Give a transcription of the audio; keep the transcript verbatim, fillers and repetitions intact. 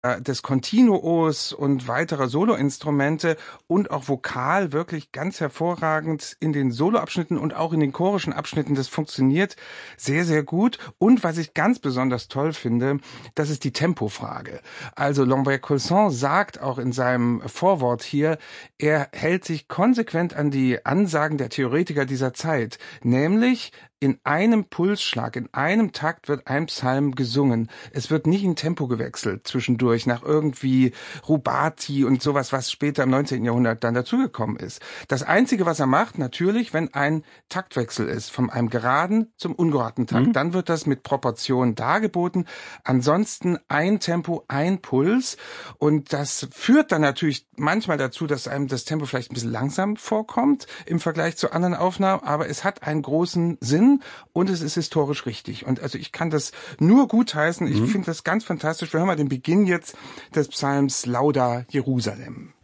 des Continuos und weiterer Soloinstrumente und auch vokal wirklich ganz hervorragend in den Soloabschnitten und auch in den chorischen Abschnitten. Das funktioniert sehr, sehr gut. Und was ich ganz besonders toll finde, das ist die Tempofrage. Also Lambert-Colson sagt auch in seinem Vorwort hier, er hält sich konsequent an die Ansagen der Theoretiker dieser Zeit, nämlich in einem Pulsschlag, in einem Takt wird ein Psalm gesungen. Es wird nicht in Tempo gewechselt zwischendurch nach irgendwie Rubati und sowas, was später im neunzehnten Jahrhundert dann dazugekommen ist. Das Einzige, was er macht, natürlich, wenn ein Taktwechsel ist, von einem geraden zum ungeraden Takt, mhm. dann wird das mit Proportion dargeboten. Ansonsten ein Tempo, ein Puls. Und das führt dann natürlich manchmal dazu, dass einem das Tempo vielleicht ein bisschen langsam vorkommt im Vergleich zu anderen Aufnahmen, aber es hat einen großen Sinn. Und es ist historisch richtig. Und also ich kann das nur gutheißen. Ich mhm. finde das ganz fantastisch. Wir hören mal den Beginn jetzt des Psalms Lauda Jerusalem.